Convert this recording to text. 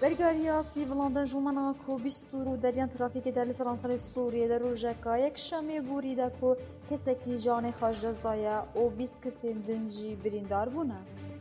برگاریا سیڤڵاندن ژوومەنە کۆ بیستور و دەریان ترافیکی در لسرانسەری سووریە دە ڕۆژەکە یەکشەمێ بووریدا کۆ کەسێکی ژانێ خەش دەستدایە و 20 کەسێن دنجی بریندار بوونە.